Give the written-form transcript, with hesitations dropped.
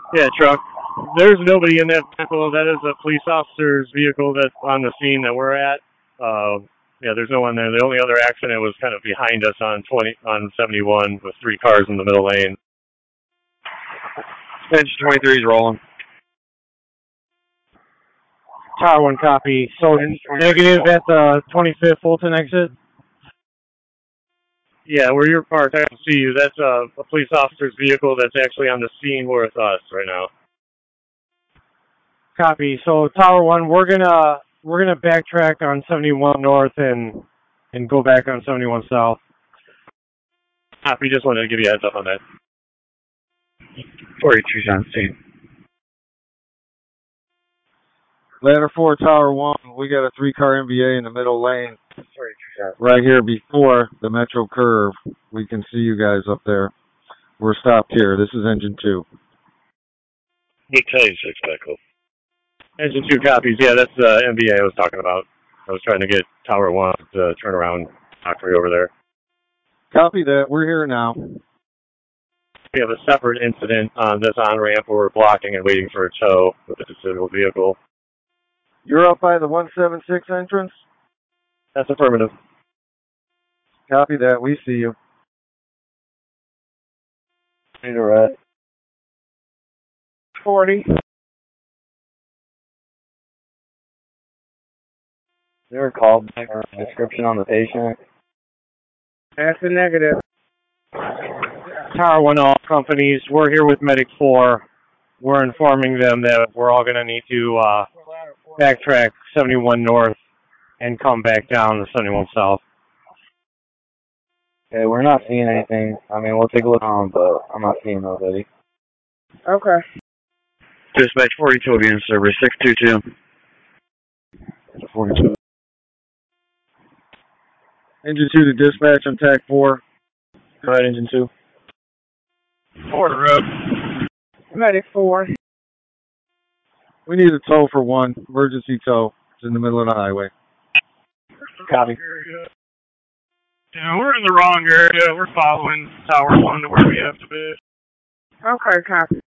Yeah, truck. There's nobody in that vehicle. That is a police officer's vehicle that's on the scene that we're at. Yeah, there's no one there. The only other accident was kind of behind us on 71 with three cars in the middle lane. Engine 23 is rolling. Tower 1 copy. So negative at the 25th Fulton exit? Yeah, where you're parked, I can see you. That's a police officer's vehicle that's actually on the scene with us right now. Copy. So Tower 1, we're gonna backtrack on 71 North and go back on 71 South. Copy. Just wanted to give you a heads up on that. 42's on scene. Ladder 4, Tower 1, we got a 3-car MVA in the middle lane. Right here before the Metro curve. We can see you guys up there. We're stopped here. This is Engine 2. Big 6 Echo. Engine 2 copies. Yeah, that's the MVA I was talking about. I was trying to get Tower 1 to turn around, talk for you over there. Copy that. We're here now. We have a separate incident on this on-ramp where we're blocking and waiting for a tow with a disabled vehicle. You're up by the 176 entrance? That's affirmative. Copy that. We see you. You're at 40. Is there a call back or a description on the patient? That's a negative. Tower 1 all companies, we're here with Medic 4. We're informing them that we're all going to need to backtrack 71 North and come back down to 71 South. Okay, we're not seeing anything. I mean, we'll take a look on, but I'm not seeing nobody. Okay. Dispatch 42 will be in service. 622. 42. Engine 2 to dispatch on TAC 4. Go ahead, Engine 2. 4 to road. Medic 4. We need a tow for 1. Emergency tow. It's in the middle of the highway. Copy. Yeah, we're in the wrong area. We're following Tower 1 to where we have to be. Okay, copy.